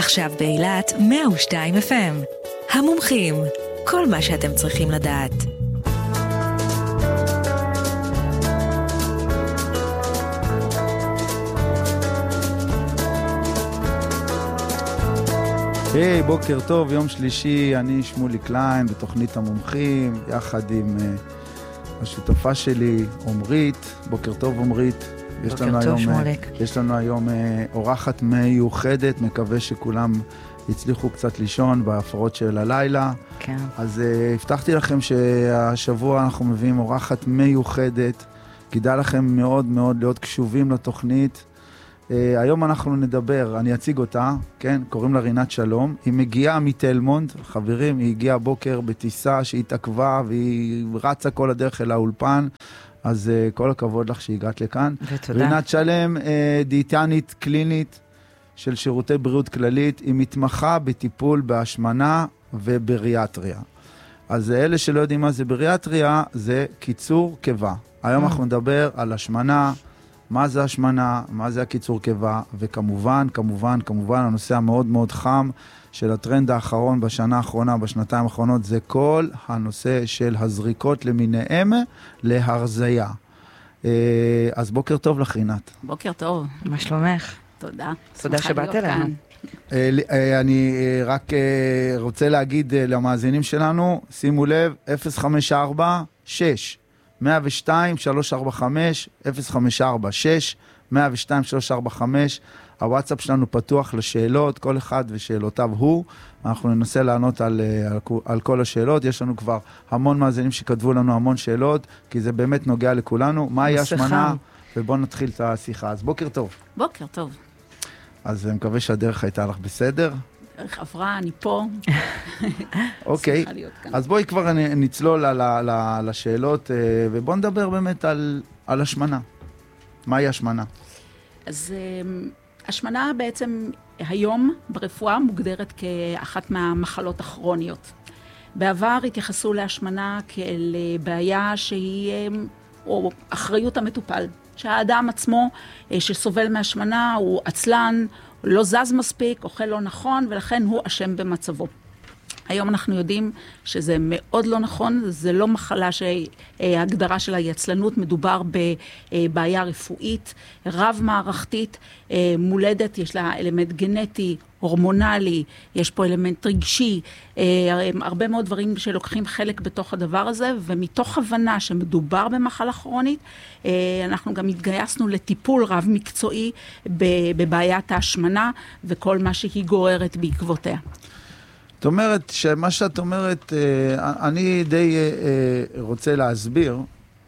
עכשיו באילת 102 FM. המומחים, כל מה שאתם צריכים לדעת. היי, בוקר טוב, יום שלישי, אני שמולי קליין בתוכנית המומחים, יחד עם השותפה שלי, עומרית. בוקר טוב, עומרית. בוקר טוב, שמולק. יש לנו היום אורחת מיוחדת, מקווה שכולם הצליחו קצת לישון בהפרות של הלילה. כן. אז הבטחתי לכם שהשבוע אנחנו מביאים אורחת מיוחדת, כדאי לכם מאוד מאוד להיות קשובים לתוכנית. היום אנחנו נדבר, אני אציג אותה, כן? קוראים לה רינת שלום. היא מגיעה מתלמונד, חברים, היא הגיעה בוקר בטיסה שהתעכבה והיא רצה כל הדרך אל האולפן, אז כל הכבוד לך שהגעת לכאן. ותודה. רינת שלם, דיאטנית קלינית של שירותי בריאות כללית, היא מתמחה בטיפול בהשמנה ובריאטריה. אז אלה שלא יודעים מה זה בריאטריה, זה קיצור קיבה. היום אנחנו נדבר על השמנה, מה זה השמנה, מה זה הקיצור קיבה, וכמובן, הנושא המאוד מאוד חם של הטרנד האחרון בשנה האחרונה, בשנתיים האחרונות, זה כל הנושא של הזריקות למיניהם להרזיה. אז בוקר טוב לך, רינת. בוקר טוב. מה שלומך? תודה. תודה שבאת אלינו. אני רק רוצה להגיד למאזינים שלנו, שימו לב, 054-6 102 345 054-6 102 345. הוואטסאפ שלנו פתוח לשאלות, כל אחד ושאלותיו הוא. אנחנו ננסה לענות על כל השאלות. יש לנו כבר המון מאזינים שכתבו לנו המון שאלות, כי זה באמת נוגע לכולנו. מהי השמנה? ובואו נתחיל את השיחה. אז בוקר טוב. בוקר טוב. אז אני מקווה שהדרך הייתה לך בסדר. דרך עברה, אני פה. אוקיי, אז בואי כבר נצלול לשאלות, ובואו נדבר באמת על השמנה. מהי השמנה? אז השמנה בעצם היום ברפואה מוגדרת כאחת מהמחלות הכרוניות. בעבר התייחסו להשמנה כאל בעיה שהיא, או אחריות המטופל. שהאדם עצמו שסובל מהשמנה הוא עצלן, לא זז מספיק, אוכל לא נכון, ולכן הוא אשם במצבו. היום אנחנו יודעים שזה מאוד לא נכון, זה לא מחלה שההגדרה שלה היא עצלנות, מדובר בבעיה רפואית, רב-מערכתית, מולדת, יש לה אלמנט גנטי, הורמונלי, יש פה אלמנט רגשי, הרבה מאוד דברים שלוקחים חלק בתוך הדבר הזה, ומתוך הבנה שמדובר במחלה כרונית, אנחנו גם התגייסנו לטיפול רב-מקצועי בבעיית ההשמנה, וכל מה שהיא גוררת בעקבותיה. זאת אומרת, שמה שאת אומרת, אני די רוצה להסביר,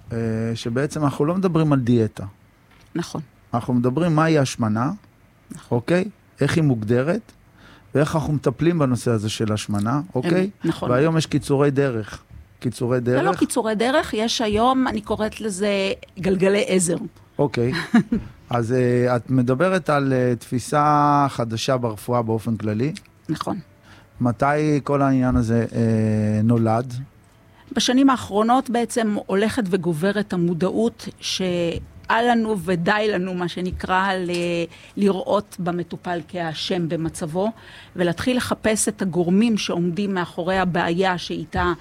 שבעצם אנחנו לא מדברים על דיאטה. נכון. אנחנו מדברים מהי השמנה, נכון. אוקיי? איך היא מוגדרת, ואיך אנחנו מטפלים בנושא הזה של השמנה, אוקיי? נכון. והיום יש קיצורי דרך. קיצורי דרך? לא קיצורי דרך, יש היום, אני קוראת לזה גלגלי עזר. אוקיי. אז את מדברת על תפיסה חדשה ברפואה באופן כללי? נכון. מתי כל העניין הזה נולד? בשנים האחרונות בעצם הולכת וגוברת המודעות שעל לנו ודי לנו, מה שנקרא, לראות במטופל כאשם במצבו, ולהתחיל לחפש את הגורמים שעומדים מאחורי הבעיה שאיתה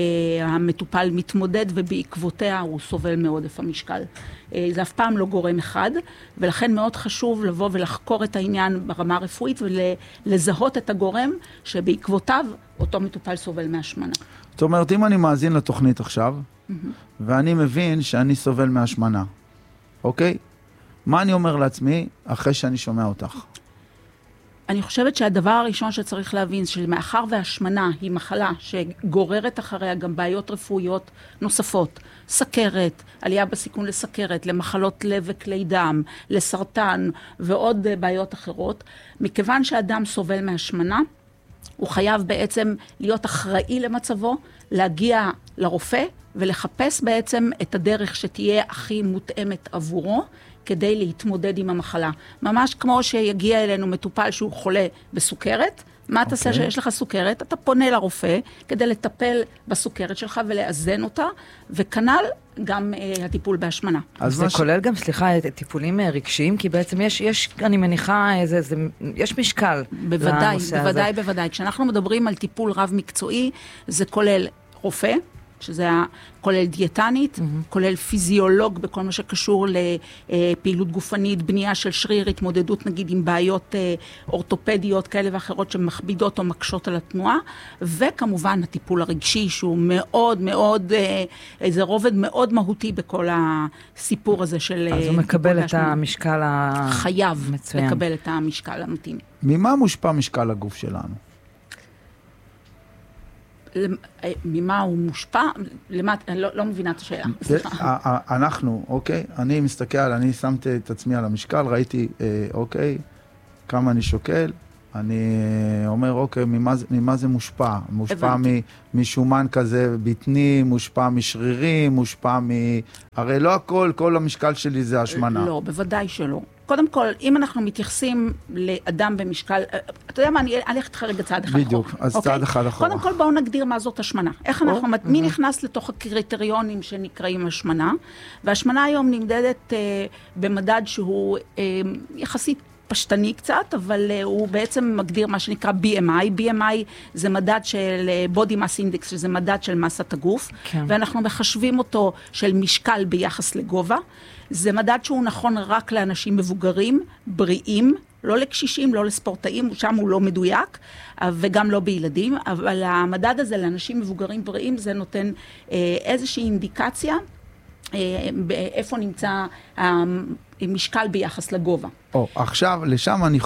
המטופל מתמודד, ובעקבותיה הוא סובל מעודף המשקל. זה אף פעם לא גורם אחד, ולכן מאוד חשוב לבוא ולחקור את העניין ברמה הרפואית, ולזהות את הגורם שבעקבותיו אותו מטופל סובל מהשמנה. זאת אומרת, אם אני מאזין לתוכנית עכשיו, ואני מבין שאני סובל מהשמנה, אוקיי? מה אני אומר לעצמי אחרי שאני שומע אותך? אני חושבת שהדבר הראשון שצריך להבין, שמאחר והשמנה היא מחלה שגוררת אחריה גם בעיות רפואיות נוספות, סכרת, עלייה בסיכון לסכרת, למחלות לב וכלי דם, לסרטן ועוד בעיות אחרות, מכיוון שאדם סובל מהשמנה, הוא חייב בעצם להיות אחראי למצבו, להגיע לרופא ולחפש בעצם את הדרך שתהיה הכי מותאמת עבורו, כדי להתמודד עם המחלה. ממש כמו שיגיע אלינו מטופל שהוא חולה בסוכרת, מה אתה עושה שיש לך סוכרת? אתה פונה לרופא כדי לטפל בסוכרת שלך ולאזן אותה, וכנ"ל גם הטיפול בהשמנה. זה כולל גם, סליחה, טיפולים רגשיים, כי בעצם יש, אני מניחה, יש משקל לנושא הזה. בוודאי. כשאנחנו מדברים על טיפול רב מקצועי, זה כולל רופא, שזה כולל דיאטנית, כולל פיזיולוג בכל מה שקשור לפעילות גופנית, בנייה של שריר, התמודדות נגיד עם בעיות אורתופדיות כאלה ואחרות שמכבידות או מקשות על התנועה, וכמובן הטיפול הרגשי שהוא מאוד מאוד, זה רובד מאוד מהותי בכל הסיפור הזה של... אז הוא מקבל את המשקל המצוין. חייב לקבל את המשקל המתאים. ממה מושפע משקל הגוף שלנו? ממה הוא מושפע? אני לא מבינה את השאלה. אנחנו, אוקיי? אני מסתכל, אני שמתי את עצמי על המשקל, ראיתי, אוקיי, כמה אני שוקל, אני אומר, אוקיי, ממה זה מושפע? מושפע משומן כזה בטני, מושפע משרירים, מושפע הרי לא הכל, כל המשקל שלי זה השמנה. לא, בוודאי שלא. קודם כל, אם אנחנו מתייחסים לאדם במשקל, אתה יודע מה, אני אלך איתך רגע צעד אחד אחורה. בדיוק, אז צעד אחד אחורה. קודם כל, בואו נגדיר מה זאת השמנה. איך אנחנו, מי נכנס לתוך הקריטריונים שנקראים השמנה, והשמנה היום נמדדת במדד שהוא יחסית פשטני קצת, אבל הוא בעצם מגדיר מה שנקרא BMI. BMI זה מדד של Body Mass Index, שזה מדד של מסת הגוף, ואנחנו מחשבים אותו של משקל ביחס לגובה. זה מדד שהוא נכון רק לאנשים מבוגרים, בריאים, לא לקשישים, לא לספורטאים, שם הוא לא מדויק, וגם לא בילדים, אבל המדד הזה לאנשים מבוגרים בריאים, זה נותן איזושהי אינדיקציה, איפה נמצא המשקל ביחס לגובה. עכשיו, לשם אני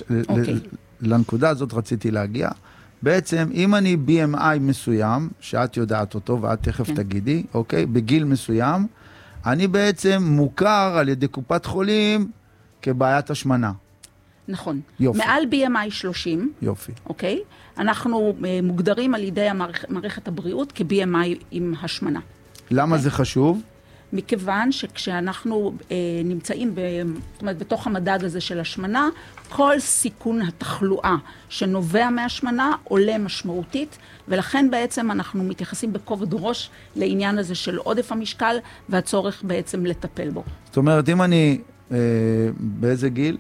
לנקודה הזאת רציתי להגיע. בעצם, אם אני BMI מסוים, שאת יודעת אותו, ואת תכף תגידי, אוקיי? בגיל מסוים, אני בעצם מוכר על ידי קופת חולים כבעיית השמנה. נכון. יופי. מעל BMI 30. יופי. אוקיי? אנחנו מוגדרים על ידי מערכת הבריאות כ-BMI עם השמנה. למה זה חשוב? מכיוון שכשאנחנו נמצאים זאת אומרת, בתוך המדד הזה של השמנה, כל סיכון התחלואה שנובע מהשמנה עולה משמעותית, ולכן בעצם אנחנו מתייחסים בכובד ראש לעניין הזה של עודף המשקל, והצורך בעצם לטפל בו. זאת אומרת, אם אני, באיזה גיל?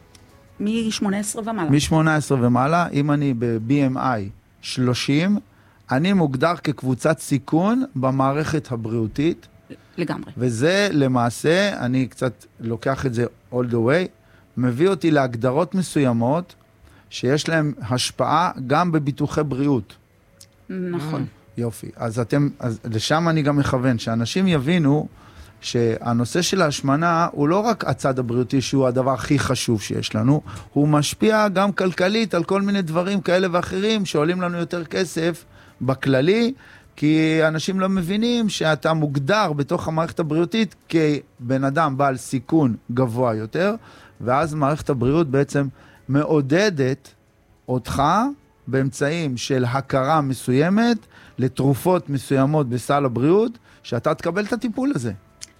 מ-18 ומעלה. מ-18 ומעלה, אם אני ב-BMI 30, אני מוגדר כקבוצת סיכון במערכת הבריאותית, לגמרי. וזה למעשה, אני קצת לוקח את זה all the way, מביא אותי להגדרות מסוימות, שיש להם השפעה גם בביטוחי בריאות. נכון. יופי. אז לשם אני גם מכוון, שאנשים יבינו שהנושא של ההשמנה הוא לא רק הצד הבריאותי שהוא הדבר הכי חשוב שיש לנו, הוא משפיע גם כלכלית על כל מיני דברים כאלה ואחרים שעולים לנו יותר כסף בכללי, כי אנשים לא מבינים שאתה מוגדר בתוך המערכת הבריאותית כבן אדם בעל סיכון גבוה יותר, ואז מערכת הבריאות בעצם מעודדת אותך באמצעים של הכרה מסוימת לתרופות מסוימות בסל הבריאות, שאתה תקבל את הטיפול הזה.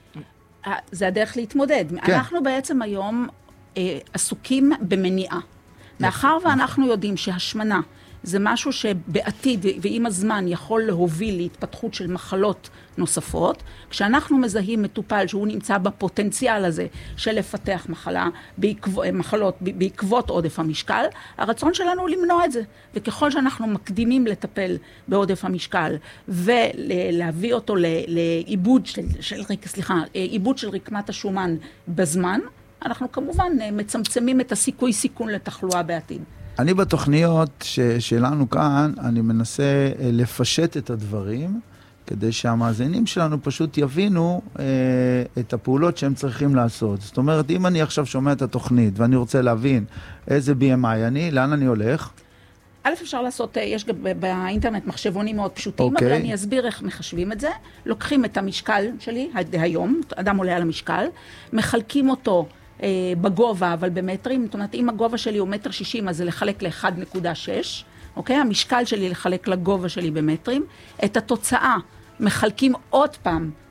זה הדרך להתמודד. כן. אנחנו בעצם היום עסוקים במניעה. מאחר ואנחנו יודעים שהשמנה זה משהו שבעתיד ועם הזמן יכול להוביל להתפתחות של מחלות נוספות. כשאנחנו מזהים מטופל שהוא נמצא בפוטנציאל הזה של לפתח מחלות בעקבות עודף המשקל, הרצון שלנו הוא למנוע את זה. וככל שאנחנו מקדימים לטפל בעודף המשקל ולהביא אותו לעיבוד עיבוד של רקמת השומן בזמן, אנחנו כמובן מצמצמים את הסיכוי סיכון לתחלואה בעתיד. אני בתוכניות שלנו כאן, אני מנסה לפשט את הדברים, כדי שהמאזינים שלנו פשוט יבינו את הפעולות שהם צריכים לעשות. זאת אומרת, אם אני עכשיו שומע את התוכנית, ואני רוצה להבין איזה BMI אני, לאן אני הולך? א', אפשר לעשות, יש באינטרנט מחשבונים מאוד פשוטים, אבל אני אסביר איך מחשבים את זה. לוקחים את המשקל שלי, היום, אדם עולה על המשקל, מחלקים אותו בגובה, אבל במטרים, זאת אומרת, אם הגובה שלי הוא 1.60 מטר, אז זה לחלק ל-1.6, אוקיי? המשקל שלי לחלק לגובה שלי במטרים. את התוצאה מחלקים עוד פעם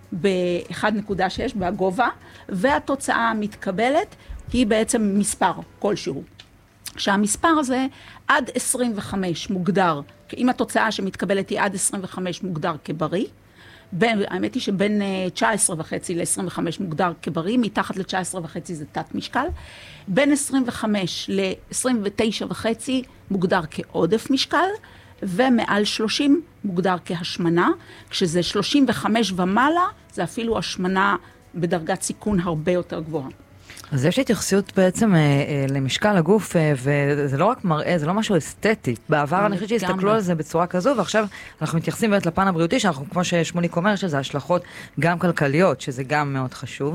ב-1.6 בגובה, והתוצאה המתקבלת היא בעצם מספר כלשהו. שהמספר הזה עד 25 מוגדר, אם התוצאה שמתקבלת היא עד 25 מוגדר כבריא, האמת היא שבין 19.5 ל-25 מוגדר כבריא, מתחת ל-19.5 זה תת משקל, בין 25 ל-29.5 מוגדר כעודף משקל, ומעל 30 מוגדר כהשמנה, כשזה 35 ומעלה, זה אפילו השמנה בדרגת סיכון הרבה יותר גבוהה. אז יש התייחסות בעצם למשקל הגוף, וזה לא רק מראה, זה לא משהו אסתטי. בעבר אני חושבת שהסתכלו על זה בצורה כזו, ועכשיו אנחנו מתייחסים באמת לפן הבריאותי, שאנחנו, כמו ששמוליק אומר, שזה השלכות גם כלכליות, שזה גם מאוד חשוב.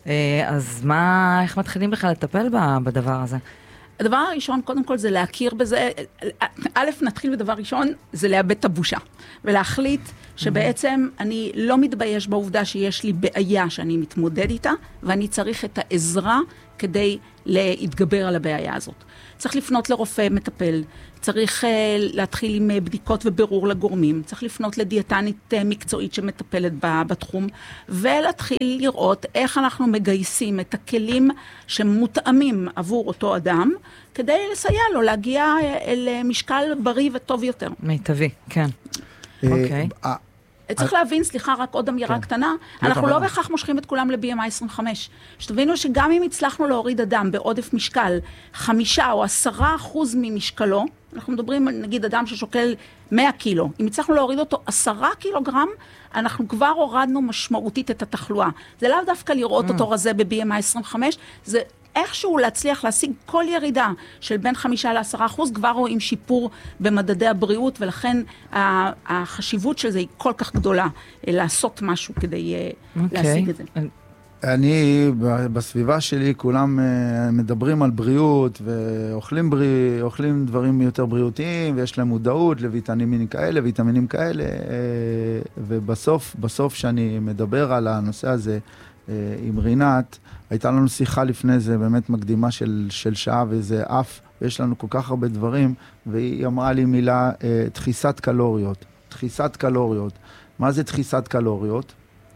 אז איך מתחילים בכלל לטפל בדבר הזה? הדבר הראשון, קודם כל, זה להכיר בזה. א', נתחיל בדבר ראשון, זה לאבד את הבושה. ולהחליט שבעצם אני לא מתבייש בעובדה שיש לי בעיה שאני מתמודד איתה, ואני צריך את העזרה כדי להתגבר על הבעיה הזאת. צריך לפנות לרופא מטפל, צריך להתחיל עם בדיקות ובירור לגורמים, צריך לפנות לדיאטנית מקצועית שמטפלת בתחום, ולהתחיל לראות איך אנחנו מגייסים את הכלים שמותאמים עבור אותו אדם, כדי לסייע לו להגיע למשקל בריא וטוב יותר. מיטבי, כן. אוקיי. צריך להבין, סליחה, רק עוד אמירה קטנה, אנחנו לא בהכרח מושכים את כולם ל-BMI 25. שתבינו שגם אם הצלחנו להוריד אדם בעודף משקל 5 או 10% ממשקלו, אנחנו מדברים על נגיד אדם ששוקל 100 קילו, אם הצלחנו להוריד אותו 10 קילוגרם, אנחנו כבר הורדנו משמעותית את התחלואה. זה לאו דווקא לראות אותו רזה ב-BMI 25, זה איכשהו להצליח להשיג כל ירידה של בין 5 ל-10%, כבר רואים שיפור במדדי הבריאות, ולכן החשיבות של זה היא כל כך גדולה, לעשות משהו כדי להשיג את זה. אני, בסביבה שלי, כולם מדברים על בריאות, ואוכלים דברים יותר בריאותיים, ויש להם מודעות לויטמינים כאלה, ויטמינים כאלה, ובסוף שאני מדבר על הנושא הזה עם רינת, הייתה לנו שיחה לפני זה, באמת מקדימה של שעה, וזה אף, ויש לנו כל כך הרבה דברים, והיא אמרה לי מילה, דחיסת קלוריות. דחיסת קלוריות. מה זה דחיסת קלוריות?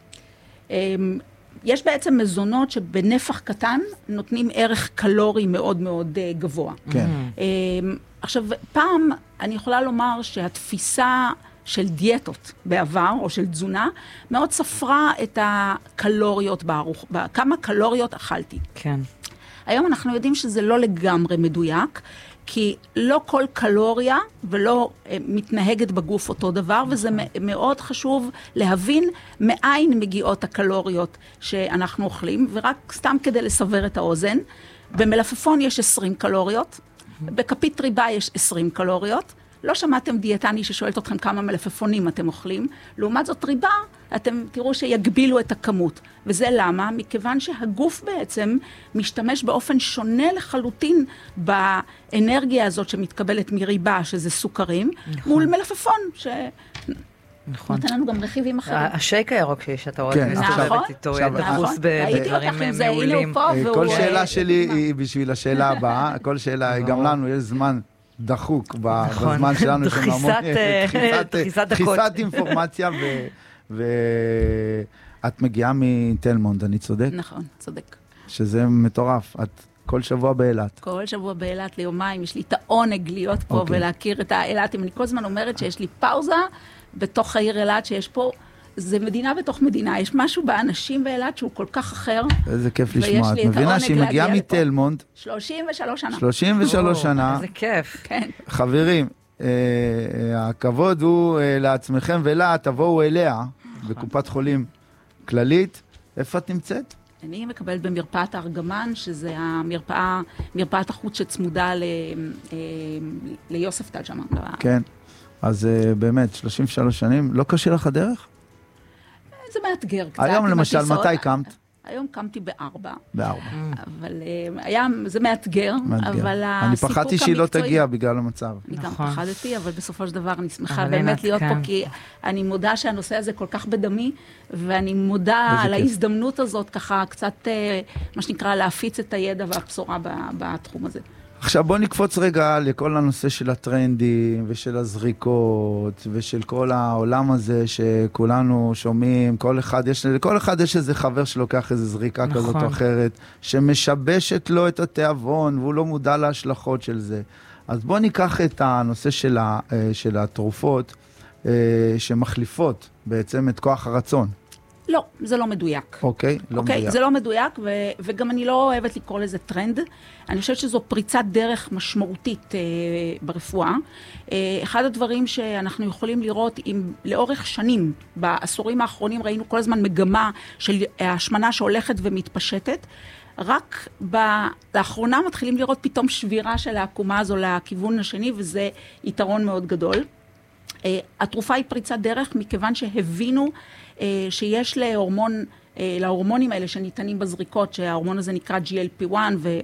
יש בעצם מזונות שבנפח קטן נותנים ערך קלורי מאוד מאוד גבוה. כן. עכשיו, פעם אני יכולה לומר שהתפיסה של דיאטות בעבר, או של תזונה, מאוד ספרה את הקלוריות כמה קלוריות אכלתי. כן. היום אנחנו יודעים שזה לא לגמרי מדויק, כי לא כל קלוריה ולא מתנהגת בגוף אותו דבר, וזה מאוד חשוב להבין מאין מגיעות הקלוריות שאנחנו אוכלים, ורק סתם כדי לסבר את האוזן, במלפפון יש 20 קלוריות, בכפית ריבה יש 20 קלוריות, לא שמעתם דיאטני ששואלת אתכם כמה מלפפונים אתם אוכלים, לעומת זאת ריבה, אתם תראו שיגבילו את הכמות. וזה למה? מכיוון שהגוף בעצם משתמש באופן שונה לחלוטין באנרגיה הזאת שמתקבלת מריבה, שזה סוכרים, נכון. מול מלפפון, נכון. נותן לנו גם רכיבים אחרים. השייק הירוק שאתה רואה, כן. מסתובבת איתו, דחוס בדברים מעולים. כל שאלה שלי היא בשביל השאלה הבאה, כל שאלה, גם לנו יש זמן דחוק בזמן שלנו, דחיסת אינפורמציה, ואת מגיעה מתלמונד, אני צודק? נכון, צודק. שזה מטורף, את כל שבוע באילת. כל שבוע באילת ליומיים, יש לי את העונג להיות פה ולהכיר את האילת. אני כל הזמן אומרת שיש לי פאוזה בתוך העיר אילת, שיש פה, זה מדינה בתוך מדינה, יש משהו באנשים באילת שהוא כל כך אחר. איזה כיף לשמוע, את מבינה שהיא מגיעה מתלמונד. 33 שנה. 33 שנה. איזה כיף. כן. חברים, הכבוד הוא לעצמכם ולה, תבואו אליה, בקופת חולים כללית. איפה את נמצאת? אני מקבלת במרפאת הארגמן, שזה מרפאת החוץ שצמודה ליוסף תג'מה. כן, אז באמת, 33 שנים, לא קשה לך הדרך? זה מאתגר קצת. היום למשל, מתי קמת? היום קמתי ב4. ב4. אבל זה מאתגר, אבל אני פחדתי שהיא לא תגיע בגלל המצב. אני גם פחדתי, אבל בסופו של דבר אני שמחה באמת להיות פה, כי אני מודה שהנושא הזה כל כך בדמי, ואני מודה על ההזדמנות הזאת, ככה קצת, מה שנקרא, להפיץ את הידע והבשורה בתחום הזה. עכשיו בוא נקפוץ רגע לכל הנושא של הטרנדים ושל הזריקות ושל כל העולם הזה שכולנו שומעים, לכל אחד יש איזה חבר שלוקח איזה זריקה כזאת או אחרת, שמשבשת לו את התיאבון והוא לא מודע להשלכות של זה. אז בוא ניקח את הנושא של התרופות שמחליפות בעצם את כוח הרצון. לא, זה לא מדויק. אוקיי, לא מדויק. זה לא מדויק, וגם אני לא אוהבת לקרוא לזה טרנד. אני חושבת שזו פריצת דרך משמעותית ברפואה. אחד הדברים שאנחנו יכולים לראות, אם לאורך שנים, בעשורים האחרונים ראינו כל הזמן מגמה של השמנה שהולכת ומתפשטת, רק לאחרונה מתחילים לראות פתאום שבירה של העקומה הזו לכיוון השני, וזה יתרון מאוד גדול. התרופה היא פריצת דרך מכיוון שהבינו שיש להורמונים האלה שניתנים בזריקות, שההורמון הזה נקרא GLP-1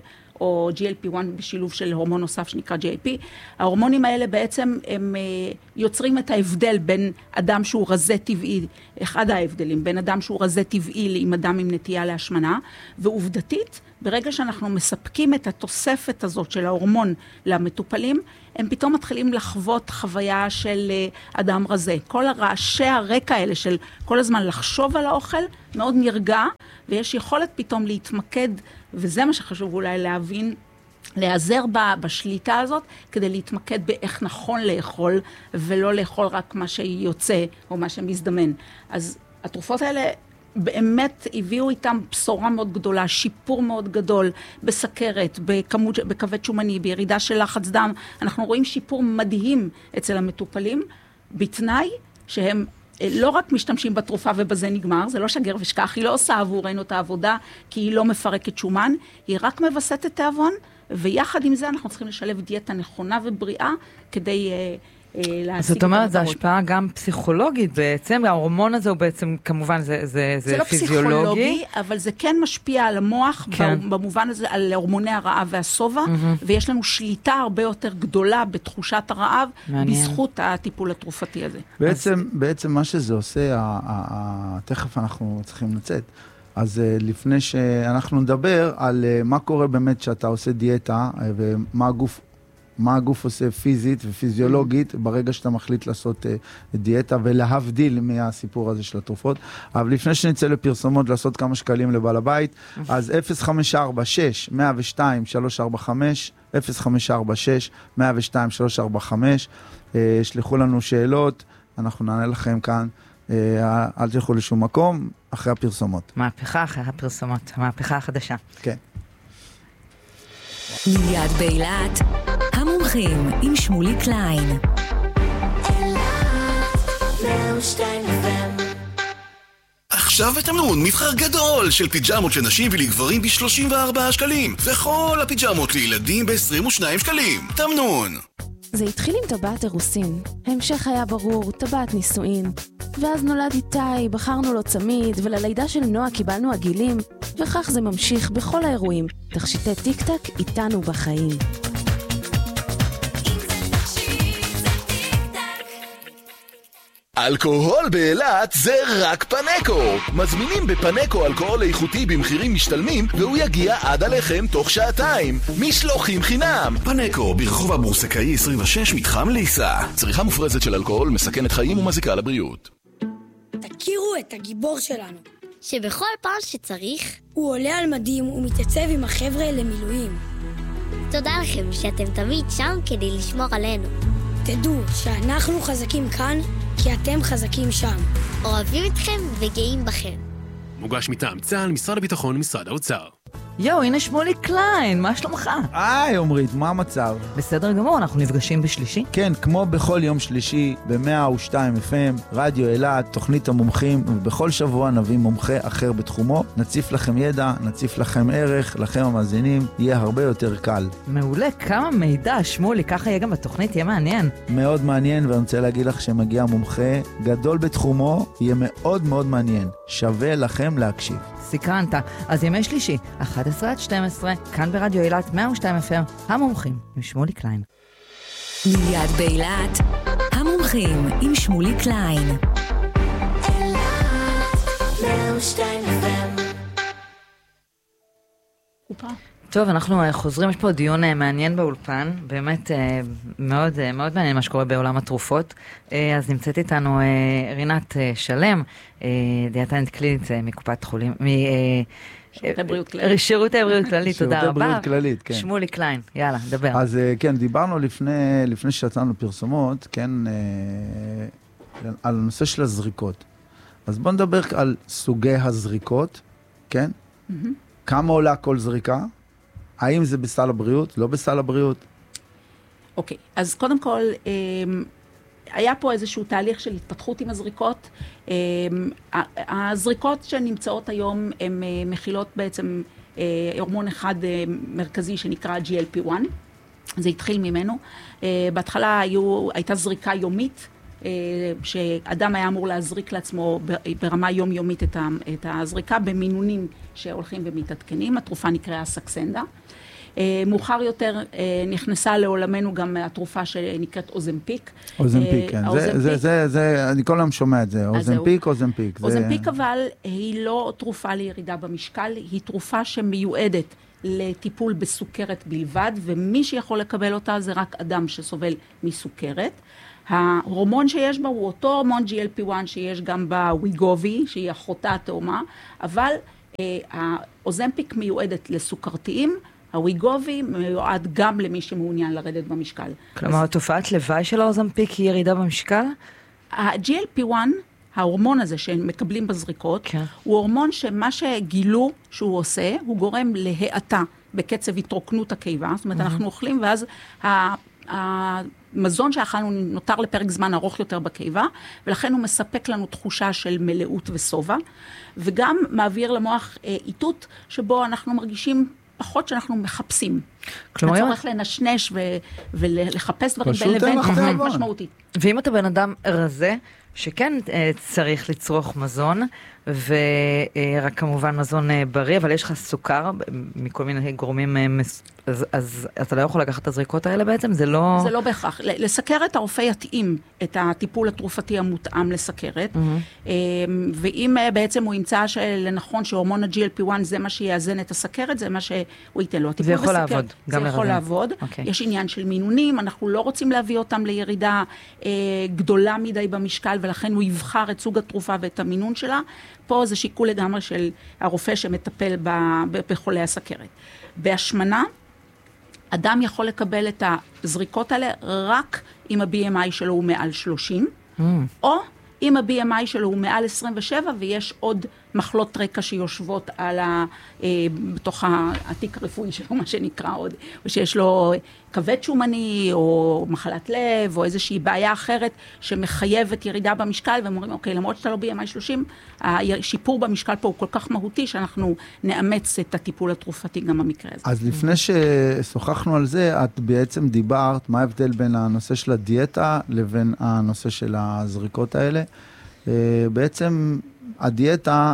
או GLP-1 בשילוב של הורמון נוסף שנקרא GIP. ההורמונים האלה בעצם הם יוצרים את ההבדל בין אדם שהוא רזה טבעי, אחד ההבדלים, בין אדם שהוא רזה טבעי עם אדם עם נטייה להשמנה, ועובדתית, ברגע שאנחנו מספקים את התוספת הזאת של ההורמון למטופלים, הם פתאום מתחילים לחוות חוויה של אדם רזה. כל הרעשי הרקע האלה של כל הזמן לחשוב על האוכל מאוד נרגע, ויש יכולת פתאום להתמקד, וזה מה שחשוב אולי להבין, להיעזר בשליטה הזאת, כדי להתמקד באיך נכון לאכול, ולא לאכול רק מה שיוצא או מה שמזדמן. אז התרופות האלה באמת הביאו איתם בשורה מאוד גדולה, שיפור מאוד גדול בסכרת, בכבד שומני, בירידה של לחץ דם. אנחנו רואים שיפור מדהים אצל המטופלים, בתנאי שהם לא רק משתמשים בתרופה ובזה נגמר, זה לא שגר ושכח, היא לא עושה עבורנו את העבודה, כי היא לא מפרקת שומן, היא רק מבססת תיאבון, ויחד עם זה אנחנו צריכים לשלב דיאטה נכונה ובריאה, כדי להשיג. זאת אומרת, זו השפעה גם פסיכולוגית בעצם, ההורמון הזה הוא בעצם, כמובן, זה לא פיזיולוגי. פסיכולוגי, אבל זה כן משפיע על המוח, במובן הזה, על הורמוני הרעב והסובה, ויש לנו שליטה הרבה יותר גדולה בתחושת הרעב, בזכות הטיפול התרופתי הזה. בעצם מה שזה עושה, תכף אנחנו צריכים לצאת, אז לפני שאנחנו נדבר על מה קורה באמת שאתה עושה דיאטה, ומה הגוף עושה פיזית ופיזיולוגית ברגע שאתה מחליט לעשות דיאטה ולהבדיל מהסיפור הזה של התרופות. אבל לפני שנצא לפרסומות לעשות כמה שקלים לבעל הבית, אז 0546-102-345, 0546-102-345, שלחו לנו שאלות, אנחנו נענה לכם כאן, אל תלכו לשום מקום, אחרי הפרסומות. מהפכה אחרי הפרסומות, המהפכה החדשה. כן. מיד באילת, המומחים עם שמולי קליין. עכשיו בתמנון מבחר גדול של פיג'מות של נשים ולגברים ב-34 שקלים, וכל הפיג'מות לילדים ב-22 שקלים. תמנון. זה התחיל עם טבעת אירוסין, ההמשך היה ברור, טבעת נישואין, ואז נולד איתי, בחרנו לו צמיד, וללידה של נועה קיבלנו עגילים, וכך זה ממשיך בכל האירועים, תכשיטי טיק טק איתנו בחיים. אלכוהול באילת זה רק פנקו. מזמינים בפנקו אלכוהול איכותי במחירים משתלמים, והוא יגיע עד עליכם תוך שעתיים. משלוחים חינם. פנקו ברחוב הבורסקאי 26 מתחם ליסה. צריכה מופרזת של אלכוהול מסכנת חיים ומזיקה לבריאות. תכירו את הגיבור שלנו, שבכל פעם שצריך הוא עולה על מדים ומתייצב עם החבר'ה למילואים. תודה לכם שאתם תמיד שם כדי לשמור עלינו. תדעו שאנחנו חזקים כאן כי אתם חזקים שם. אוהבים אתכם וגאים בכם. מוגש מטעם צה"ל, משרד הביטחון ומשרד האוצר. יו, הנה שמולי קליין, מה שלומך? עומרית, מה המצב? בסדר גמור, אנחנו נפגשים בשלישי. כן, כמו בכל יום שלישי, ב-102 FM, רדיו אילת, תוכנית המומחים, ובכל שבוע נביא מומחה אחר בתחומו. נציף לכם ידע, נציף לכם ערך, לכם המאזינים, יהיה הרבה יותר קל. מעולה, כמה מידע, שמולי, ככה יהיה גם בתוכנית, יהיה מעניין. מאוד מעניין, ואני רוצה להגיד לך שמגיע מומחה גדול בתחומו, יהיה מאוד מאוד מעניין. שווה לכם להקשיב. סקרנת. אז ימי שלישי, 11-12, כאן ברדיו אילת 102 FM, המומחים עם שמולי קליין. מיד באילת, המומחים עם שמולי קליין. אילת 102 FM. טוב, אנחנו חוזרים, יש פה דיון מעניין באולפן, באמת מאוד, מאוד מעניין מה שקורה בעולם התרופות. אז נמצאת איתנו רינת שלם, דיאטנית קלינית מקופת חולים, שירותי בריאות כללית. שירותי בריאות כללית, תודה רבה. שירותי בריאות כללית, כן. שמולי קליין, יאללה, דבר. אז כן, דיברנו לפני שיצאנו פרסומות, כן, על הנושא של הזריקות. אז בואו נדבר על סוגי הזריקות, כן? כמה עולה כל זריקה? האם זה בסל הבריאות? לא בסל הבריאות? אוקיי, אז קודם כל, היה פה איזשהו תהליך של התפתחות עם הזריקות. הזריקות שנמצאות היום, הן מכילות בעצם הורמון אחד מרכזי שנקרא GLP-1. זה התחיל ממנו. בהתחלה הייתה זריקה יומית, שאדם היה אמור להזריק לעצמו ברמה יומיומית את הזריקה במינונים שהולכים ומתעדכנים. התרופה נקראה סקסנדה. מאוחר יותר נכנסה לעולמנו גם התרופה שנקראת אוזמפיק. אוזמפיק, כן. אני כל היום שומע את זה. אוזמפיק. אוזמפיק אבל היא לא תרופה לירידה במשקל, היא תרופה שמיועדת לטיפול בסוכרת בלבד, ומי שיכול לקבל אותה זה רק אדם שסובל מסוכרת. ההורמון שיש בה הוא אותו הורמון GLP-1 שיש גם בוויגובי, שהיא אחותה התאומה, אבל האוזמפיק מיועדת לסוכרתיים, הוויגובי מיועד גם למי שמעוניין לרדת במשקל. כלומר, תופעת לוואי של האוזמפיק היא ירידה במשקל? ה-GLP-1, ההורמון הזה שמקבלים בזריקות, כן. הוא הורמון שמה שגילו שהוא עושה, הוא גורם להאטה בקצב התרוקנות הקיבה, זאת אומרת, אנחנו אוכלים ואז המזון שאכלנו נותר לפרק זמן ארוך יותר בקיבה, ולכן הוא מספק לנו תחושה של מלאות וסובה, וגם מעביר למוח איתות שבו אנחנו מרגישים פחות שאנחנו מחפשים. כלומר, הצורך לנשנש ולחפש דברים בין לבין תוכנית משמעותית. ואם אתה בן אדם רזה, שכן צריך לצרוך מזון, ורק כמובן מזון בריא, אבל יש לך סוכר מכל מיני גורמים, אז אתה לא יכול לקחת את הזריקות האלה בעצם? זה לא... זה לא בהכרח. לסכרת הרופא יתאים את הטיפול התרופתי המותאם לסכרת, ואם בעצם הוא ימצא לנכון שהורמון ה-GLP-1 זה מה שיאזן את הסכרת, זה מה שהוא ייתן לו. זה יכול לעבוד. זה יכול לעבוד. יש עניין של מינונים, אנחנו לא רוצים להביא אותם לירידה גדולה מדי במשקל, ולכן הוא יבחר את סוג התרופה ואת המינון שלה. פה זה שיקול לגמרי של הרופא שמטפל בחולי הסכרת. בהשמנה, אדם יכול לקבל את הזריקות האלה רק אם ה-BMI שלו הוא מעל 30, או אם ה-BMI שלו הוא מעל 27, ויש עוד מחלות רקע שיושבות בתוך התיק הרפואי שלו, מה שנקרא עוד, או שיש לו כבד שומני, או מחלת לב, או איזושהי בעיה אחרת שמחייבת ירידה במשקל, והם אומרים, אוקיי, למרות שאתה לא BMI 30, השיפור במשקל פה הוא כל כך מהותי, שאנחנו נאמץ את הטיפול התרופתי גם במקרה הזה. אז לפני ששוחחנו על זה, את בעצם דיברת, מה ההבדל בין הנושא של הדיאטה לבין הנושא של הזריקות האלה? בעצם הדיאטה,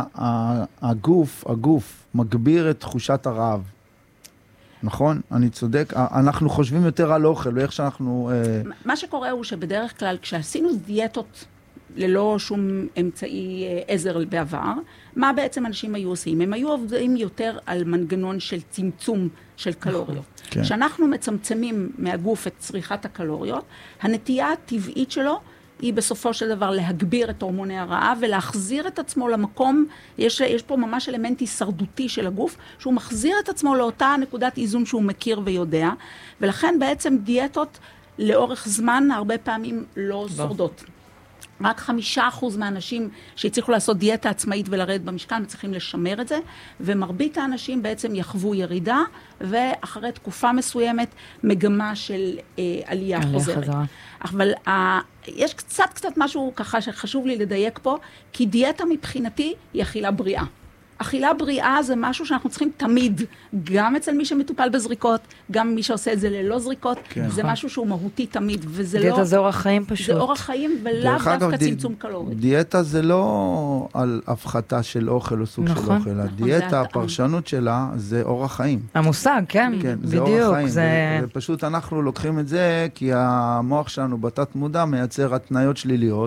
הגוף מגביר את תחושת הרעב. נכון? אני צודק. אנחנו חושבים יותר על אוכל, ואיך שאנחנו... מה שקורה הוא שבדרך כלל, כשעשינו דיאטות ללא שום אמצעי עזר בעבר, מה בעצם אנשים היו עושים? הם היו עובדים יותר על מנגנון של צמצום של קלוריות. כשאנחנו מצמצמים מהגוף את צריכת הקלוריות, הנטייה הטבעית שלו היא בסופו של דבר להגביר את הורמוני הרעב ולהחזיר את עצמו למקום, יש פה ממש אלמנט הישרדותי של הגוף, שהוא מחזיר את עצמו לאותה נקודת איזון שהוא מכיר ויודע, ולכן בעצם דיאטות לאורך זמן הרבה פעמים לא שורדות. רק 5% מהאנשים שהצליחו לעשות דיאטה עצמאית ולרדת במשקל מצליחים לשמר את זה, ומרבית האנשים בעצם יחוו ירידה, ואחרי תקופה מסוימת מגמה של עלייה חוזרת. אבל יש קצת משהו ככה שחשוב לי לדייק פה, כי דיאטה מבחינתי היא אכילה בריאה. אכילה בריאה זה משהו שאנחנו צריכים תמיד, גם אצל מי שמטופל בזריקות, גם מי שעושה את זה ללא זריקות, זה משהו שהוא מהותי תמיד, וזה לא... דיאטה זה אורח חיים פשוט. זה אורח חיים, ולאו דווקא צמצום קלורי. דיאטה זה לא על הפחתה של אוכל או סוג של אוכל, הדיאטה, הפרשנות שלה, זה אורח חיים. המושג, כן, זה אורח חיים, ופשוט אנחנו לוקחים את זה, כי המוח שלנו בתת מודע מייצר התניות שליליות,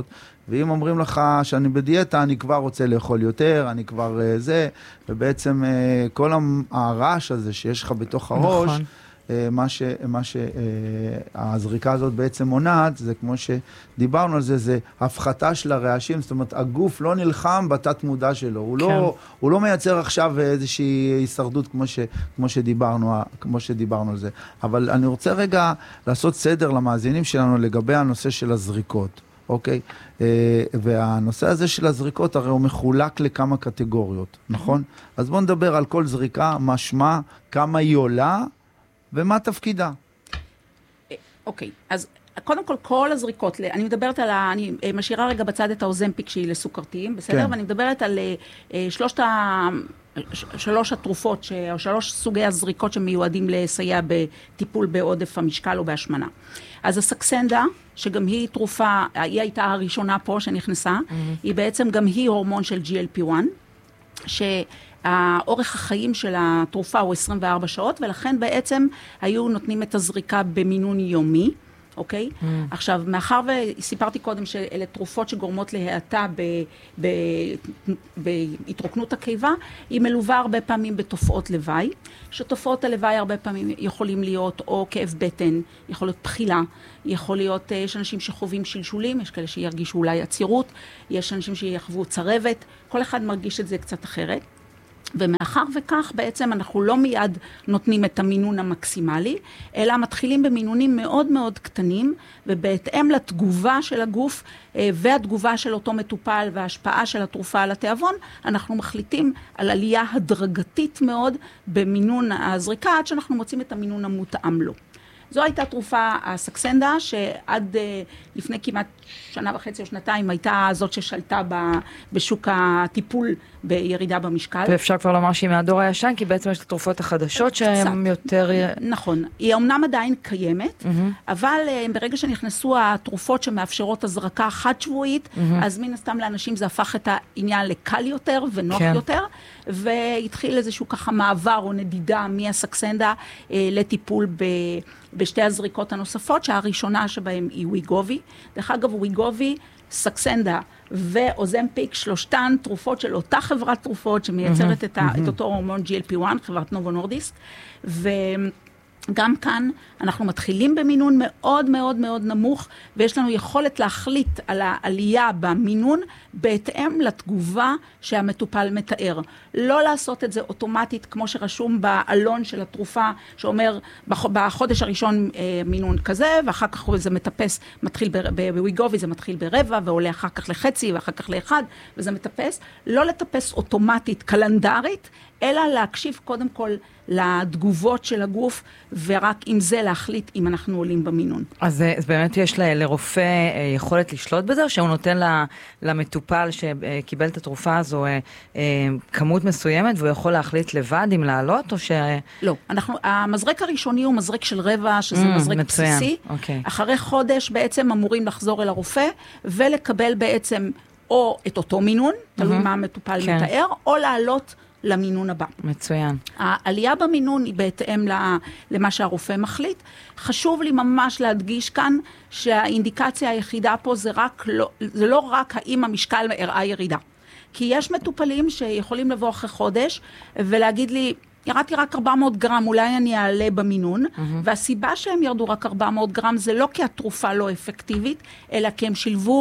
ואם אומרים לך שאני בדיאטה, אני כבר רוצה לאכול יותר, אני כבר זה, ובעצם כל הרעש הזה שיש לך בתוך הראש, נכון. מה שהזריקה הזאת בעצם עונת, זה כמו שדיברנו על זה, זה הפחתה של הרעשים, זאת אומרת, הגוף לא נלחם בתת מודע שלו, הוא לא מייצר עכשיו איזושהי הישרדות כמו שדיברנו על זה. אבל אני רוצה רגע לעשות סדר למאזינים שלנו לגבי הנושא של הזריקות, אוקיי? והנושא הזה של הזריקות הרי הוא מחולק לכמה קטגוריות, נכון? אז בואו נדבר על כל זריקה, מה שמה, כמה היא עולה, ומה תפקידה? אוקיי, אז קודם כל הזריקות, אני מדברת על, אני משאירה רגע בצד את האוזמפיק שהיא לסוכרתיים, בסדר? ואני מדברת על שלוש התרופות, או 3 סוגי הזריקות שמיועדים לסייע בטיפול בעודף המשקל או בהשמנה. אז הסקסנדה, שגם היא תרופה, היא הייתה הראשונה פה שנכנסה, היא בעצם גם היא הורמון של GLP-1, האורך החיים של התרופה הוא 24 שעות, ולכן בעצם היו נותנים את הזריקה במינון יומי, אוקיי? עכשיו, מאחר וסיפרתי קודם שאלה תרופות שגורמות להאטה בהתרוקנות הקיבה, היא מלווה הרבה פעמים בתופעות לוואי, שתופעות הלוואי הרבה פעמים יכולים להיות או כאב בטן, יכול להיות בחילה, יכול להיות, יש אנשים שחווים שלשולים, יש כאלה שירגישו אולי עצירות, יש אנשים שיחוו צרבת, כל אחד מרגיש את זה קצת אחרת. ומאחר וכך בעצם אנחנו לא מיד נותנים את המינון המקסימלי, אלא מתחילים במינונים מאוד מאוד קטנים, ובהתאם לתגובה של הגוף והתגובה של אותו מטופל וההשפעה של התרופה על התיאבון, אנחנו מחליטים על עלייה הדרגתית מאוד במינון הזריקה, עד שאנחנו מוצאים את המינון המותאם לו. זו הייתה תרופה הסקסנדה, שעד לפני כמעט 1.5 או 2 הייתה זאת ששלטה בשוק הטיפול בירידה במשקל. ואפשר כבר לומר שהיא מהדור הישן, כי בעצם יש את התרופות החדשות שהן יותר... נכון. היא אומנם עדיין קיימת, אבל ברגע שנכנסו התרופות שמאפשרות הזרקה חד-שבועית, אז מן הסתם לאנשים זה הפך את העניין לקל יותר ונוח יותר, והתחיל איזשהו ככה מעבר או נדידה מהסקסנדה לטיפול בשתי הזריקות הנוספות, שהראשונה שבהם היא ויגובי. דרך אגב, ויגובי, סקסנדה ואוזמפיק, 3 תרופות של אותה חברת תרופות שמייצרת את אותו הורמון GLP-1, חברת נובו נורדיסק, גם כאן אנחנו מתחילים במינון מאוד מאוד מאוד נמוך, ויש לנו יכולת להחליט על העלייה במינון בהתאם לתגובה שהמטופל מתאר. לא לעשות את זה אוטומטית כמו שרשום בעלון של התרופה, שאומר בחודש הראשון מינון כזה, ואחר כך זה מטפס, מתחיל בוויגובי זה מתחיל ברבע, ועולה אחר כך לחצי, ואחר כך ל1, וזה מטפס. לא לטפס אוטומטית, קלנדרית, אלא להקשיב קודם כל לתגובות של הגוף, ורק עם זה להחליט אם אנחנו עולים במינון. אז באמת יש לרופא יכולת לשלוט בזה, או שהוא נותן למטופל שקיבל את התרופה הזו כמות מסוימת, והוא יכול להחליט לבד אם לעלות, או ש... לא, המזרק הראשוני הוא מזרק של רבע, שזה מזרק בסיסי. אחרי חודש בעצם אמורים לחזור אל הרופא, ולקבל בעצם או את אותו מינון, תלוי מה המטופל מתאר, או לעלות למינון הבא. מצוין. העלייה במינון היא בהתאם למה שהרופא מחליט. חשוב לי ממש להדגיש כאן שהאינדיקציה היחידה פה זה לא רק האם המשקל הראה ירידה. כי יש מטופלים שיכולים לבוא אחרי חודש ולהגיד לי, ירדתי רק 400 גרם, אולי אני אעלה במינון, והסיבה שהם ירדו רק 400 גרם זה לא כי התרופה לא אפקטיבית, אלא כי הם שילבו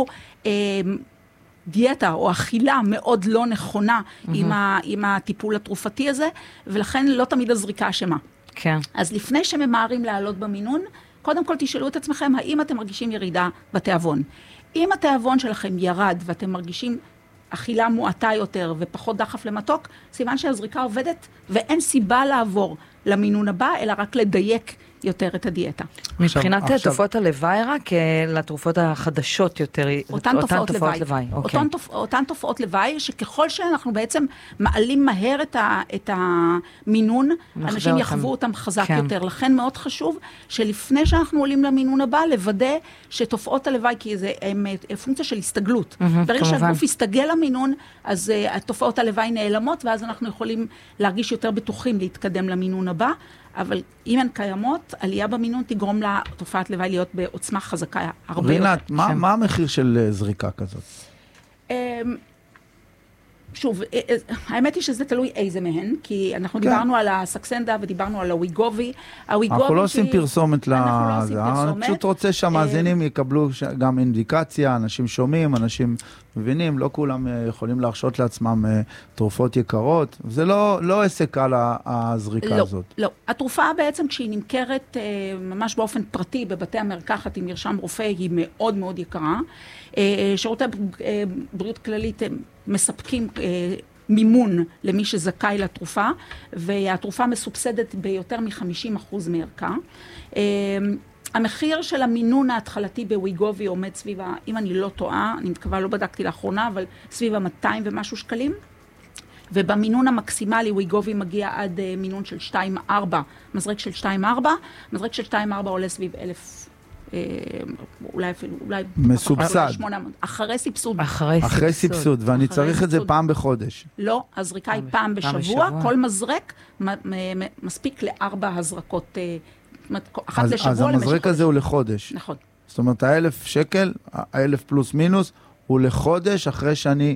דיאטה או אכילה מאוד לא נכונה עם הטיפול התרופתי הזה, ולכן לא תמיד הזריקה אשמה. כן. אז לפני שממהרים לעלות במינון, קודם כל תשאלו את עצמכם, האם אתם מרגישים ירידה בתיאבון? אם התיאבון שלכם ירד ואתם מרגישים אכילה מועטה יותר ופחות דחף למתוק, סימן שהזריקה עובדת ואין סיבה לעבור למינון הבא, אלא רק לדייק יותר את הדיאטה. מבחינת תופעות הלוואי רק, לתרופות החדשות יותר, אותן תופעות לוואי. אותן תופעות לוואי, שככל שאנחנו בעצם מעלים מהר את המינון, אנשים יחוו אותם חזק יותר. לכן מאוד חשוב שלפני שאנחנו עולים למינון הבא, לוודא שתופעות הלוואי, כי זה פונקציה של הסתגלות. ברגע שהגוף יסתגל למינון, אז התופעות הלוואי נעלמות, ואז אנחנו יכולים להרגיש יותר בטוחים להתקדם למינון הבא. אבל אם הן קיימות, עלייה במינון תגרום לתופעת לוואי להיות בעוצמה חזקה הרבה יותר. רינת, מה המחיר של זריקה כזאת? שוב, האמת היא שזה תלוי איזה מהן, כי אנחנו דיברנו על הסקסנדה ודיברנו על הוויגובי. אנחנו לא עושים פרסומת לזה, אני פשוט רוצה שהמאזינים יקבלו גם אינדיקציה, אנשים שומעים, אנשים מבינים, לא כולם יכולים להרשות לעצמם תרופות יקרות, זה לא עסק על הזריקה הזאת. לא, התרופה בעצם כשהיא נמכרת ממש באופן פרטי בבתי המרקחת עם מרשם רופא היא מאוד מאוד יקרה. שירותי בריאות כללית מספקים מימון למי שזכאי לתרופה, והתרופה מסובסדת ביותר מ-50% מערכה. המחיר של המינון ההתחלתי בוויגובי עומד סביב, אם אני לא טועה, אני מתכוון, לא בדקתי לאחרונה, אבל סביב 200 ומשהו שקלים. ובמינון המקסימלי וויגובי מגיע עד מינון של 2.4, מזרק של 2.4, מזרק של 2.4 עולה סביב 1,000. אולי מסובסד. אחרי סבסוד. אחרי סבסוד, ואני צריך את זה פעם בחודש. לא, הזריקה היא פעם בשבוע, כל מזרק מספיק ל4 הזרקות, אחת לשבוע. אז המזרק הזה הוא לחודש. נכון. זאת אומרת, 1,000 שקל, 1,000 פלוס מינוס, הוא לחודש אחרי שאני...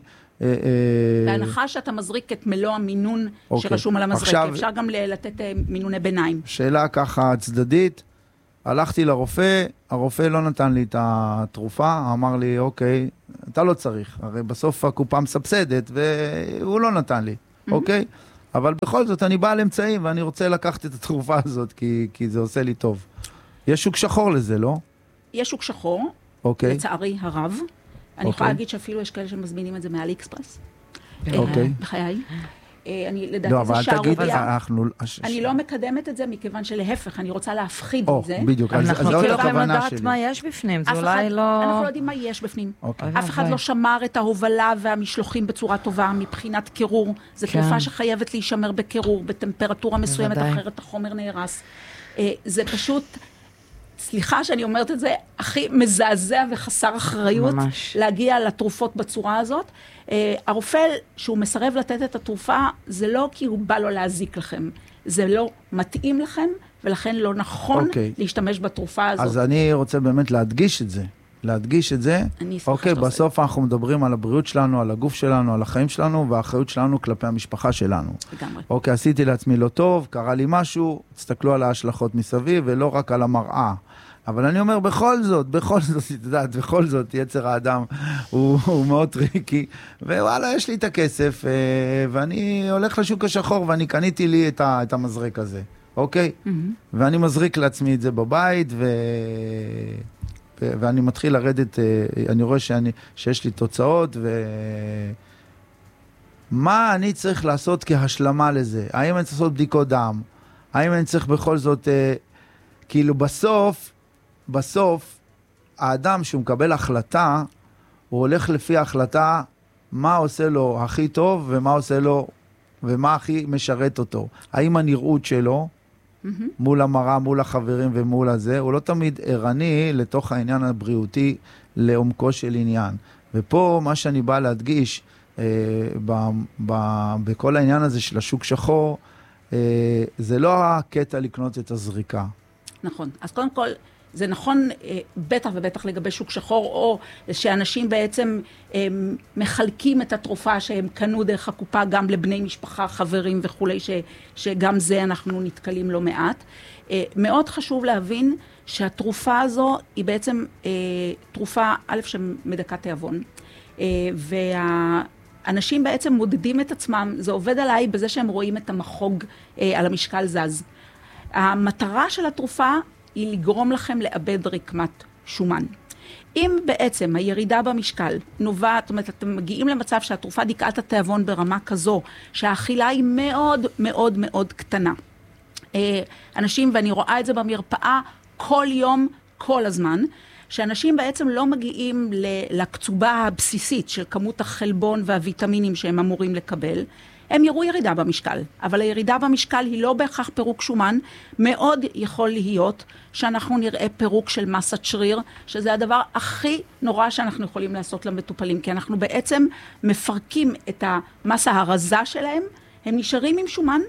בהנחה שאתה מזריק את מלוא המינון שרשום על המזרק, אפשר גם לתת מינוני ביניים. שאלה ככה צדדית, הלכתי לרופא, הרופא לא נתן לי את התרופה, אמר לי, אוקיי, אתה לא צריך, הרי בסוף הקופה מסבסדת, והוא לא נתן לי, אוקיי? אבל בכל זאת, אני בא על אמצעים, ואני רוצה לקחת את התרופה הזאת, כי זה עושה לי טוב. יש שוק שחור לזה, לא? יש שוק שחור, לצערי הרב. אני יכולה להגיד שאפילו יש כאלה שמזמינים את זה מאלי אקספרס. אוקיי. בחיי. לדעתי זה שערוריה. אני לא מקדמת את זה מכיוון שלהפך, אני רוצה להפחיד את זה. בדיוק, אנחנו לא יכולים לדעת מה יש בפנים, זה אולי לא... אנחנו לא יודעים מה יש בפנים. אף אחד לא שמר את ההובלה והמשלוחים בצורה טובה מבחינת קירור. זו תרופה שחייבת להישמר בקירור, בטמפרטורה מסוימת, אחרת החומר נהרס. זה פשוט... סליחה שאני אומרת את זה, הכי מזעזע וחסר אחריות להגיע לתרופות בצורה הזאת. הרופא, שהוא מסרב לתת את התרופה, זה לא כי הוא בא לו להזיק לכם. זה לא מתאים לכם, ולכן לא נכון להשתמש בתרופה הזאת. אז אני רוצה באמת להדגיש את זה. אוקיי, בסוף אנחנו מדברים על הבריאות שלנו, על הגוף שלנו, על החיים שלנו, והאחריות שלנו כלפי המשפחה שלנו. לגמרי. אוקיי, עשיתי לעצמי לא טוב, קרה לי משהו, תסתכלו על ההשלכות מסביב, ולא רק על המראה. אבל אני אומר, בכל זאת, בכל זאת, יצר האדם הוא מאוד טריקי, ווואלה, יש לי את הכסף, ואני הולך לשוק השחור, ואני קניתי לי את המזרק הזה, אוקיי? ואני מזריק לעצמי את זה בבית, ואני מתחיל לרדת, אני רואה שיש לי תוצאות, מה אני צריך לעשות כהשלמה לזה? האם אני צריך לעשות בדיקות דם? האם אני צריך בכל זאת, כאילו בסוף, האדם שהוא מקבל החלטה, הוא הולך לפי ההחלטה, מה עושה לו הכי טוב, ומה עושה לו, ומה הכי משרת אותו. האם הנראות שלו, מול המראה, מול החברים ומול הזה, הוא לא תמיד ערני לתוך העניין הבריאותי, לעומקו של עניין. ופה מה שאני בא להדגיש, בכל העניין הזה של השוק שחור, זה לא הקטע לקנות את הזריקה. נכון. אז קודם כל, זה נכון בטח ובטח לגבי שוק שחור, או שאנשים בעצם מחלקים את התרופה שהם קנו דרך הקופה גם לבני משפחה, חברים וכולי, שגם זה אנחנו נתקלים לא מעט. מאוד חשוב להבין שהתרופה הזו היא בעצם תרופה, א', שמדכאת תיאבון, והאנשים בעצם מודדים את עצמם, זה עובד עליי בזה שהם רואים את המחוג על המשקל זז. המטרה של התרופה היא לגרום לכם לאבד רקמת שומן. אם בעצם הירידה במשקל נובעת, זאת אומרת, אתם מגיעים למצב שהתרופה דיכאה את התיאבון ברמה כזו, שהאכילה היא מאוד מאוד מאוד קטנה. אנשים, ואני רואה את זה במרפאה כל יום, כל הזמן, שאנשים בעצם לא מגיעים לקצובה הבסיסית של כמות החלבון והוויטמינים שהם אמורים לקבל, הם יראו ירידה במשקל, אבל הירידה במשקל היא לא בהכרח פירוק שומן, מאוד יכול להיות שאנחנו נראה פירוק של מסת שריר, שזה הדבר הכי נורא שאנחנו יכולים לעשות למטופלים, כי אנחנו בעצם מפרקים את המסה הרזה שלהם, הם נשארים עם שומן,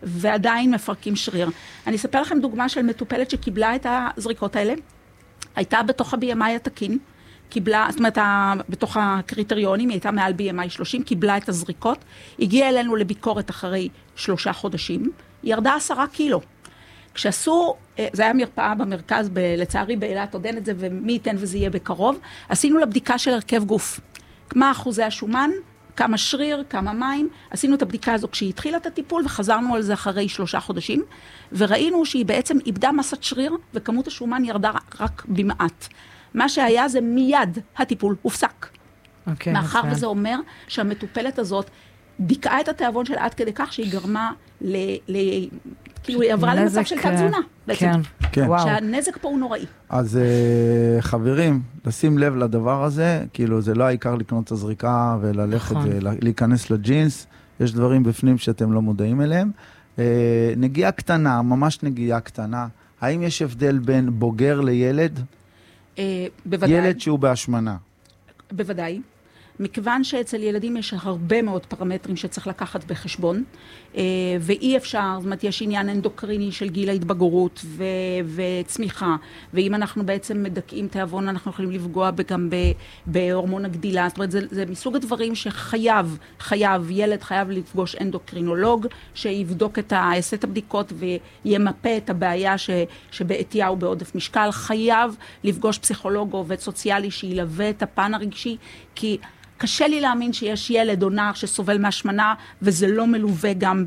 ועדיין מפרקים שריר. אני אספר לכם דוגמה של מטופלת שקיבלה את הזריקות האלה, הייתה בתוך ה-BMI התקין, קיבלה, זאת אומרת, בתוך הקריטריונים, היא הייתה מעל BMI 30, קיבלה את הזריקות, הגיעה אלינו לביקורת אחרי 3 חודשים, היא ירדה 10 קילו. כשעשו, זה היה מרפאה במרכז, לצערי באילת עוד אין את זה, ומי ייתן וזה יהיה בקרוב, עשינו לה בדיקה של הרכב גוף. מה אחוזי השומן, כמה שריר, כמה מים, עשינו את הבדיקה הזו כשהיא התחילה את הטיפול, וחזרנו על זה אחרי 3 חודשים, וראינו שהיא בעצם איבדה מסת שריר, וכמות השומן ירדה רק במעט. מה שהיה זה מיד הטיפול הופסק. מאחר וזה אומר שהמטופלת הזאת דיכאה את התיאבון שלה עד כדי כך שהיא גרמה כאילו היא עברה למצב של תת תזונה. כן, שהנזק פה הוא נוראי. אז חברים, לשים לב לדבר הזה, כאילו זה לא העיקר לקנות את הזריקה וללכת ולהיכנס לג'ינס, יש דברים בפנים שאתם לא מודעים אליהם. נגיעה קטנה, ממש נגיעה קטנה, האם יש הבדל בין בוגר לילד? בוודאי. ילד שהוא בהשמנה. בוודאי. מכיוון שאצל ילדים יש הרבה מאוד פרמטרים שצריך לקחת בחשבון, ואי אפשר, זאת אומרת, יש עניין אנדוקריני של גיל ההתבגרות וצמיחה, ואם אנחנו בעצם מדכאים תיאבון, אנחנו יכולים לפגוע גם בהורמון הגדילה, זאת אומרת, זה מסוג הדברים שחייב, ילד חייב לפגוש אנדוקרינולוג, שיבדוק יעשה את הבדיקות וימפה את הבעיה שבעטייה הוא בעודף משקל, חייב לפגוש פסיכולוג או עובד סוציאלי שילווה את הפן הרגשי, כי קשה לי להאמין שיש ילד או נער שסובל מהשמנה, וזה לא מלווה גם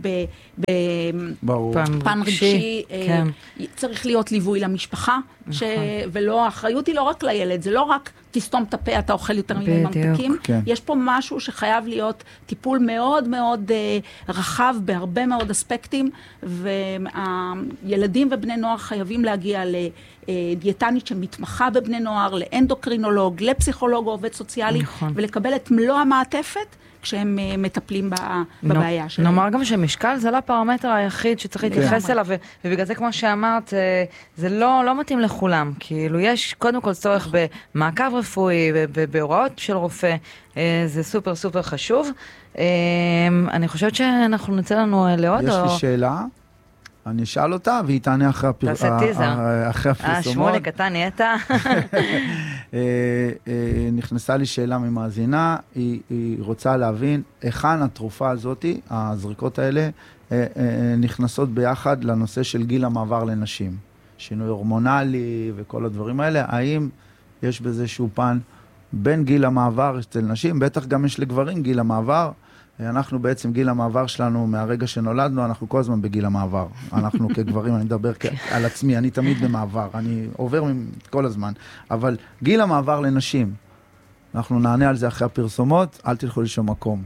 בפן רגשי. כן. צריך להיות ליווי למשפחה, ולא, האחריות היא לא רק לילד, זה לא רק תסתום את הפה, אתה אוכל יותר ממתקים. כן. יש פה משהו שחייב להיות טיפול מאוד מאוד רחב, בהרבה מאוד אספקטים, והילדים ובני נוער חייבים להגיע דיאטנית שמתמחה בבני נוער, לאנדוקרינולוג, לפסיכולוג או עובד סוציאלי, ולקבל את מלוא המעטפת כשהם מטפלים בבעיה שלהם. נאמר גם שמשקל זה לא הפרמטר היחיד שצריך להתייחס אליו, ובגלל זה כמו שאמרת, זה לא מתאים לכולם. כאילו יש קודם כל צורך במעקב רפואי, בהוראות של רופא, זה סופר סופר חשוב. אני חושבת שאנחנו נצא לנו לעוד. יש לי שאלה. אני אשאל אותה, והיא תענה אחרי הפרסומות. שמוליק, אתה נהיית. נכנסה לי שאלה ממאזינה, היא רוצה להבין, היכן התרופה הזאת, הזריקות האלה, נכנסות ביחד לנושא של גיל המעבר לנשים. שינוי הורמונלי וכל הדברים האלה, האם יש בזה איזשהו פן בין גיל המעבר אצל נשים, בטח גם יש לגברים גיל המעבר, אנחנו בעצם גיל המעבר שלנו, מהרגע שנולדנו, אנחנו כל הזמן בגיל המעבר. אנחנו כגברים, אני מדבר על עצמי, אני תמיד במעבר, אני עובר כל הזמן. אבל גיל המעבר לנשים, אנחנו נענה על זה אחרי הפרסומות, אל תלכו לשום מקום.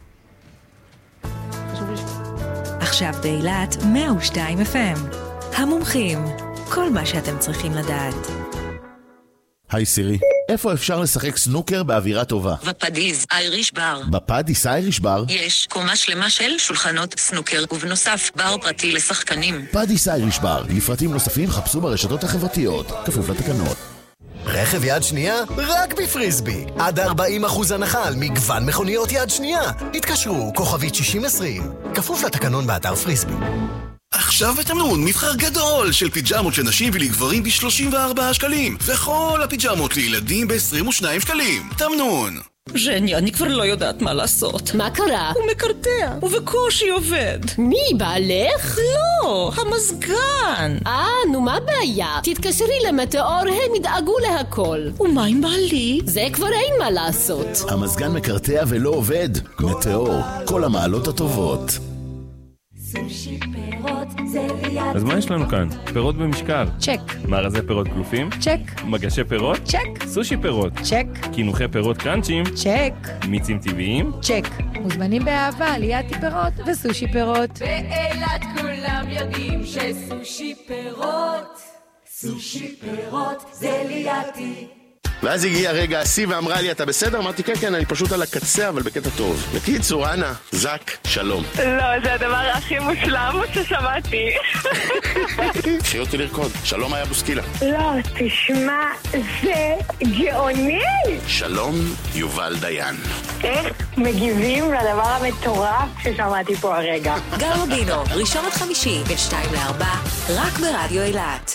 עכשיו באילת 102 FM. המומחים, כל מה שאתם צריכים לדעת. היי סירי, איפה אפשר לשחק סנוקר באווירה טובה? בפאדיס אייריש בר. בפאדיס אייריש בר? יש קומה שלמה של שולחנות סנוקר, ובנוסף בר פרטי לשחקנים. פאדיס אייריש בר, לפרטים נוספים חפשו ברשתות החברתיות, כפוף לתקנות. רכב יד שנייה? רק בפריסבי. עד 40% הנחה על מגוון מכוניות יד שנייה. התקשרו, כוכבית 6020. כפוף לתקנון באתר פריסבי. עכשיו בתמנון מבחר גדול של פיג'מות לנשים ולגברים ב-34 שקלים, וכל הפיג'מות לילדים ב-22 שקלים. תמנון. ז'ני, אני כבר לא יודעת מה לעשות. מה קרה? הוא מקרטע, ובקושי עובד. מי, בעלך? לא, המזגן. נו מה הבעיה? תתקשרי למטאור, הם ידאגו להכל. ומה עם בעלי? זה כבר אין מה לעשות. המזגן מקרטע ולא עובד. מטאור, כל המעלות הטובות. סושי פירות זה ליד. אז מה יש לנו כאן? פירות במשקל. צ'ק. מארזי פירות קלופים? צ'ק. מגשי פירות? צ'ק. סושי פירות? צ'ק. קינוחי פירות קראנצ'ים? צ'ק. מיצים טבעיים? צ'ק. מוזמנים באהבה ליד פירות וסושי פירות. באילת כולם יודעים שסושי פירות זה לידי. ואז הגיע רגע השיא ואמרה לי, אתה בסדר? אמרתי, כן, אני פשוט על הקצה, אבל בקטע טוב. בקיצור, אנה, זק, שלום. לא, זה הדבר הכי מושלם ששמעתי. קחי אותי לרקוד. שלום היה בוסקילה. לא, תשמע, זה גאוני! שלום, יובל דיין. איך מגיבים לדבר המטורף ששמעתי פה הרגע? גל רובינו, ראשון עד חמישי, בין 2 ל-4, רק ברדיו אילת.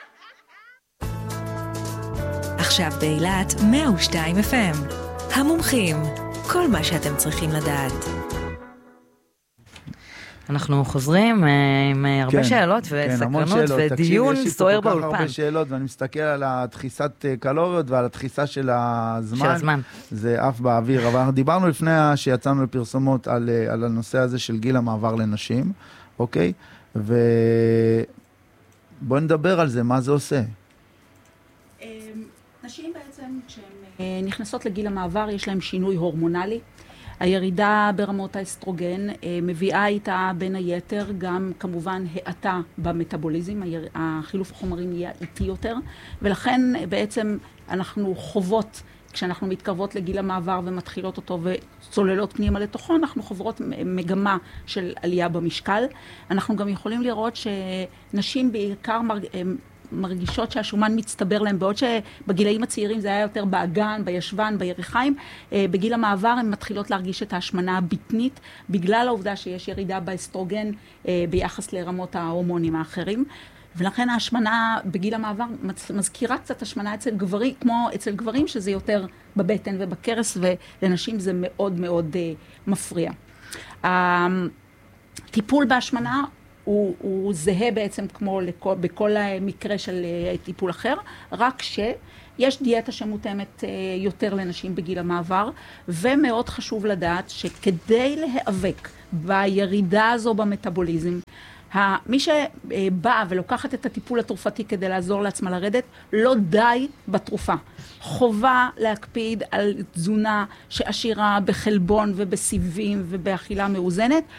עכשיו באילת 102 FM. המומחים, כל מה שאתם צריכים לדעת. אנחנו חוזרים עם הרבה שאלות וסקרנות ודיון סוער באולפן. יש לי פה כל כך הרבה שאלות, ואני מסתכל על הדחיסת קלוריות ועל הדחיסה של הזמן. זה אף באוויר. אבל אנחנו דיברנו לפני שיצאנו לפרסומות על הנושא הזה של גיל המעבר לנשים, אוקיי? ובואו נדבר על זה, מה זה עושה. נשים בעצם, כשהן נכנסות לגיל המעבר, יש להן שינוי הורמונלי. הירידה ברמות האסטרוגן מביאה איתה בין היתר גם כמובן האטה במטאבוליזם, החילוף החומרים יהיה איטי יותר, ולכן בעצם אנחנו חוות, כשאנחנו מתקרבות לגיל המעבר ומתחילות אותו וצוללות פנימה לתוכו, אנחנו חוברות מגמה של עלייה במשקל. אנחנו גם יכולים לראות שנשים בעיקר מרגישות שהשומן מצטבר להם, בעוד שבגילאים הצעירים זה היה יותר באגן, בישבן, בירכיים, בגיל המעבר הן מתחילות להרגיש את ההשמנה הבטנית, בגלל העובדה שיש ירידה באסטרוגן ביחס לרמות ההורמונים האחרים. ולכן ההשמנה בגיל המעבר מזכירה קצת השמנה אצל גברים, כמו אצל גברים שזה יותר בבטן ובקרס, ולנשים זה מאוד מאוד מפריע. הטיפול בהשמנה הוא זהה בעצם כמו בכל מקרה של טיפול אחר, רק שיש דיאטה שמותאמת יותר לנשים בגיל המעבר, ומאוד חשוב לדעת שכדי להיאבק בירידה הזו במטאבוליזם, מי שבאה ולוקחת את הטיפול התרופתי כדי לעזור לעצמה לרדת, לא די בתרופה. חובה להקפיד על תזונה שעשירה בחלבון ובסיבים ובאכילה מאוזנת,